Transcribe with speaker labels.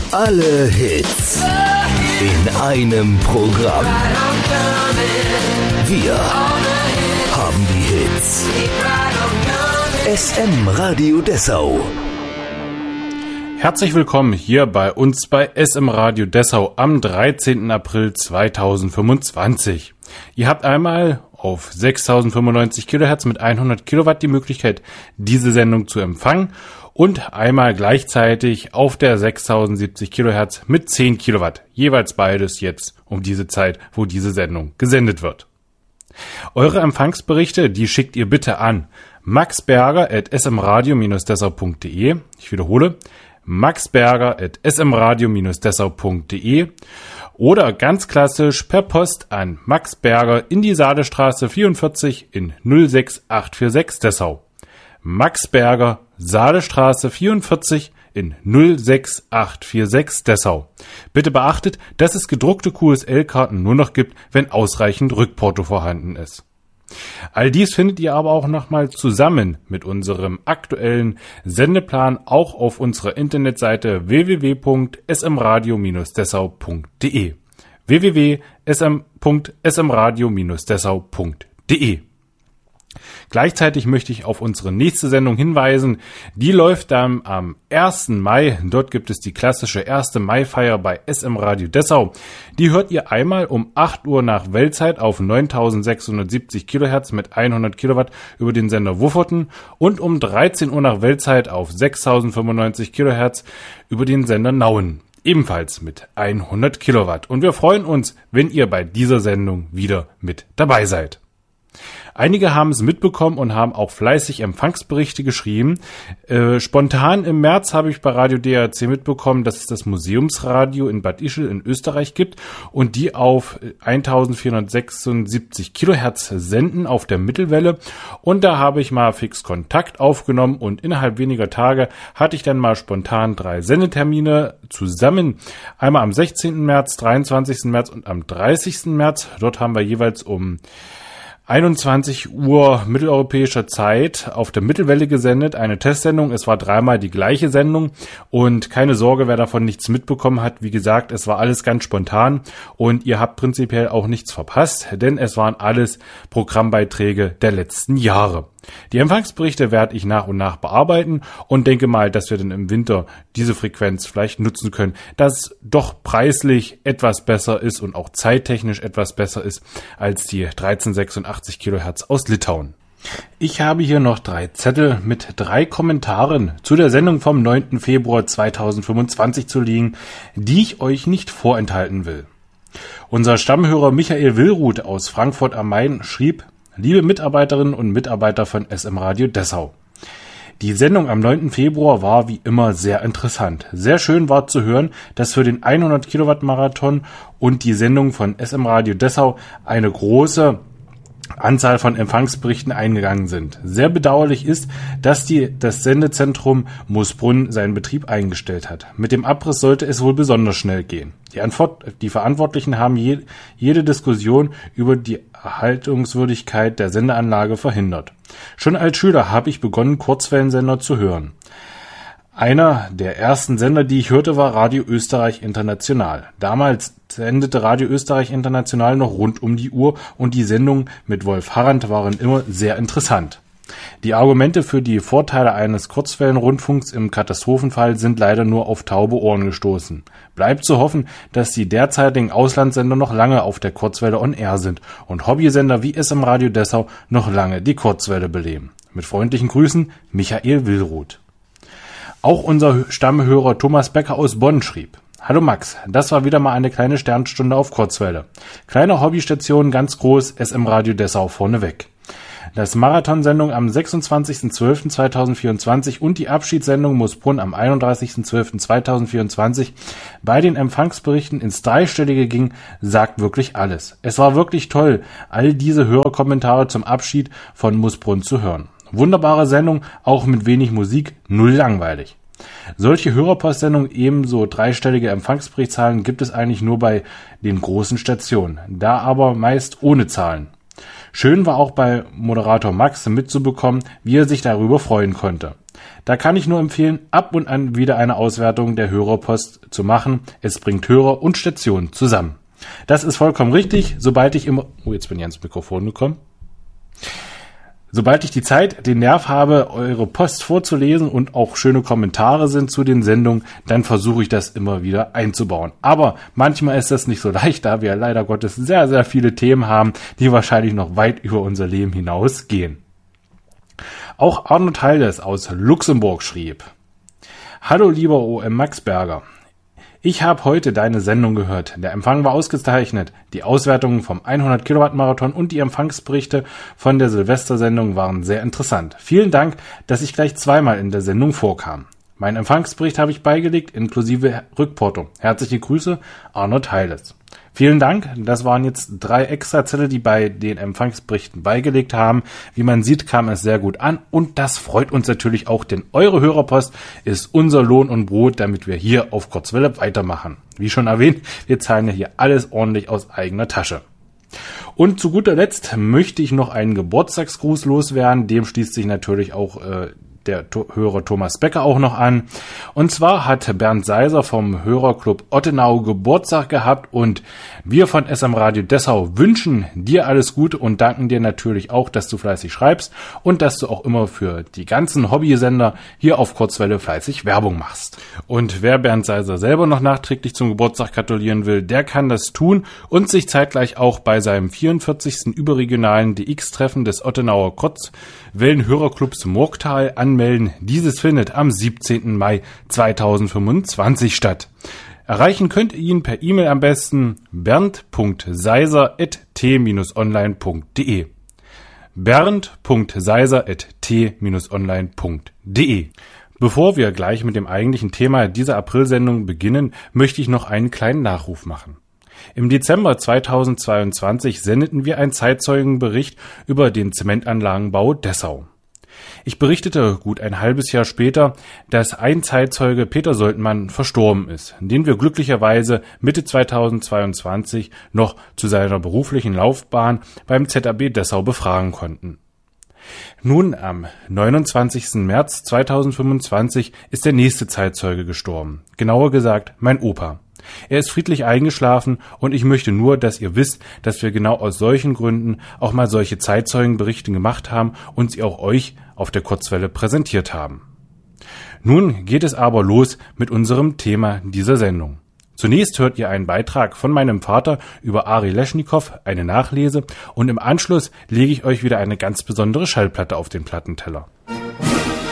Speaker 1: Alle Hits in einem Programm. Wir haben die Hits. SM Radio Dessau.
Speaker 2: Herzlich willkommen hier bei uns bei SM Radio Dessau am 13. April 2025. Ihr habt einmal auf 6095 Kilohertz mit 100 Kilowatt die Möglichkeit, diese Sendung zu empfangen und einmal gleichzeitig auf der 6070 Kilohertz mit 10 Kilowatt. Jeweils beides jetzt um diese Zeit, wo diese Sendung gesendet wird. Eure Empfangsberichte, die schickt ihr bitte an maxberger@smradio-dessau.de. Ich wiederhole, maxberger@smradio-dessau.de oder ganz klassisch per Post an Max Berger in die Saalestraße 44 in 06846 Dessau. Max Berger, Saalestraße 44 in 06846 Dessau. Bitte beachtet, dass es gedruckte QSL-Karten nur noch gibt, wenn ausreichend Rückporto vorhanden ist. All dies findet ihr aber auch nochmal zusammen mit unserem aktuellen Sendeplan auch auf unserer Internetseite www.smradio-dessau.de www.smradio-dessau.de. Gleichzeitig möchte ich auf unsere nächste Sendung hinweisen. Die läuft dann am 1. Mai. Dort gibt es die klassische 1. Mai-Feier bei SM Radio Dessau. Die hört ihr einmal um 8 Uhr nach Weltzeit auf 9670 Kilohertz mit 100 Kilowatt über den Sender Wufferten und um 13 Uhr nach Weltzeit auf 6095 Kilohertz über den Sender Nauen. Ebenfalls mit 100 Kilowatt. Und wir freuen uns, wenn ihr bei dieser Sendung wieder mit dabei seid. Einige haben es mitbekommen und haben auch fleißig Empfangsberichte geschrieben. Spontan im März habe ich bei Radio DRC mitbekommen, dass es das Museumsradio in Bad Ischl in Österreich gibt und die auf 1476 Kilohertz senden auf der Mittelwelle. Und da habe ich mal fix Kontakt aufgenommen und innerhalb weniger Tage hatte ich dann mal spontan 3 Sendetermine zusammen. Einmal am 16. März, 23. März und am 30. März. Dort haben wir jeweils um 21 Uhr mitteleuropäischer Zeit auf der Mittelwelle gesendet, eine Testsendung. Es war dreimal die gleiche Sendung und keine Sorge, wer davon nichts mitbekommen hat. Wie gesagt, es war alles ganz spontan und ihr habt prinzipiell auch nichts verpasst, denn es waren alles Programmbeiträge der letzten Jahre. Die Empfangsberichte werde ich nach und nach bearbeiten und denke mal, dass wir dann im Winter diese Frequenz vielleicht nutzen können, dass doch preislich etwas besser ist und auch zeittechnisch etwas besser ist als die 1386 Kilohertz aus Litauen. Ich habe hier noch 3 Zettel mit 3 Kommentaren zu der Sendung vom 9. Februar 2025 zu liegen, die ich euch nicht vorenthalten will. Unser Stammhörer Michael Willruth aus Frankfurt am Main schrieb: Liebe Mitarbeiterinnen und Mitarbeiter von SM Radio Dessau. Die Sendung am 9. Februar war wie immer sehr interessant. Sehr schön war zu hören, dass für den 100 Kilowatt Marathon und die Sendung von SM Radio Dessau eine große Anzahl von Empfangsberichten eingegangen sind. Sehr bedauerlich ist, dass das Sendezentrum Moosbrunn seinen Betrieb eingestellt hat. Mit dem Abriss sollte es wohl besonders schnell gehen. Die Verantwortlichen haben jede Diskussion über die Erhaltungswürdigkeit der Sendeanlage verhindert. Schon als Schüler habe ich begonnen, Kurzwellensender zu hören. Einer der ersten Sender, die ich hörte, war Radio Österreich International. Damals sendete Radio Österreich International noch rund um die Uhr und die Sendungen mit Wolf Harrand waren immer sehr interessant. Die Argumente für die Vorteile eines Kurzwellenrundfunks im Katastrophenfall sind leider nur auf taube Ohren gestoßen. Bleibt zu hoffen, dass die derzeitigen Auslandssender noch lange auf der Kurzwelle on Air sind und Hobbysender wie SM Radio Dessau noch lange die Kurzwelle beleben. Mit freundlichen Grüßen, Michael Willruth. Auch unser Stammhörer Thomas Becker aus Bonn schrieb: Hallo Max, das war wieder mal eine kleine Sternstunde auf Kurzwelle. Kleine Hobbystation, ganz groß, SM Radio Dessau vorneweg. Das Marathonsendung am 26.12.2024 und die Abschiedssendung Moosbrunn am 31.12.2024 bei den Empfangsberichten ins Dreistellige ging, sagt wirklich alles. Es war wirklich toll, all diese Hörerkommentare zum Abschied von Moosbrunn zu hören. Wunderbare Sendung, auch mit wenig Musik, null langweilig. Solche Hörerpostsendungen, ebenso dreistellige Empfangsberichtszahlen, gibt es eigentlich nur bei den großen Stationen, da aber meist ohne Zahlen. Schön war auch bei Moderator Max mitzubekommen, wie er sich darüber freuen konnte. Da kann ich nur empfehlen, ab und an wieder eine Auswertung der Hörerpost zu machen. Es bringt Hörer und Station zusammen. Das ist vollkommen richtig, sobald ich jetzt bin ich ans Mikrofon gekommen. Sobald ich die Zeit, den Nerv habe, eure Post vorzulesen und auch schöne Kommentare sind zu den Sendungen, dann versuche ich das immer wieder einzubauen. Aber manchmal ist das nicht so leicht, da wir leider Gottes sehr, sehr viele Themen haben, die wahrscheinlich noch weit über unser Leben hinausgehen. Auch Arno Teildes aus Luxemburg schrieb: Hallo lieber OM Maxberger. Ich habe heute deine Sendung gehört. Der Empfang war ausgezeichnet. Die Auswertungen vom 100 Kilowatt Marathon und die Empfangsberichte von der Silvestersendung waren sehr interessant. Vielen Dank, dass ich gleich zweimal in der Sendung vorkam. Meinen Empfangsbericht habe ich beigelegt, inklusive Rückporto. Herzliche Grüße, Arno Teildes. Vielen Dank. Das waren jetzt 3 Extrazettel, die bei den Empfangsberichten beigelegt haben. Wie man sieht, kam es sehr gut an und das freut uns natürlich auch, denn eure Hörerpost ist unser Lohn und Brot, damit wir hier auf Kurzwelle weitermachen. Wie schon erwähnt, wir zahlen ja hier alles ordentlich aus eigener Tasche. Und zu guter Letzt möchte ich noch einen Geburtstagsgruß loswerden. Dem schließt sich natürlich auch der Hörer Thomas Becker auch noch an. Und zwar hat Bernd Seiser vom Hörerclub Ottenau Geburtstag gehabt und wir von SM Radio Dessau wünschen dir alles Gute und danken dir natürlich auch, dass du fleißig schreibst und dass du auch immer für die ganzen Hobbysender hier auf Kurzwelle fleißig Werbung machst. Und wer Bernd Seiser selber noch nachträglich zum Geburtstag gratulieren will, der kann das tun und sich zeitgleich auch bei seinem 44. überregionalen DX-Treffen des Ottenauer Kurzwellen-Hörerclubs Murgtal anmelden. Dieses findet am 17. Mai 2025 statt. Erreichen könnt ihr ihn per E-Mail am besten bernd.seiser@t-online.de bernd.seiser@t-online.de. Bevor wir gleich mit dem eigentlichen Thema dieser Aprilsendung beginnen, möchte ich noch einen kleinen Nachruf machen. Im Dezember 2022 sendeten wir einen Zeitzeugenbericht über den Zementanlagenbau Dessau. Ich berichtete gut ein halbes Jahr später, dass ein Zeitzeuge Peter Soltmann verstorben ist, den wir glücklicherweise Mitte 2022 noch zu seiner beruflichen Laufbahn beim ZAB Dessau befragen konnten. Nun, am 29. März 2025 ist der nächste Zeitzeuge gestorben, genauer gesagt mein Opa. Er ist friedlich eingeschlafen und ich möchte nur, dass ihr wisst, dass wir genau aus solchen Gründen auch mal solche Zeitzeugenberichte gemacht haben und sie auch euch auf der Kurzwelle präsentiert haben. Nun geht es aber los mit unserem Thema dieser Sendung. Zunächst hört ihr einen Beitrag von meinem Vater über Ari Leschnikow, eine Nachlese, und im Anschluss lege ich euch wieder eine ganz besondere Schallplatte auf den Plattenteller.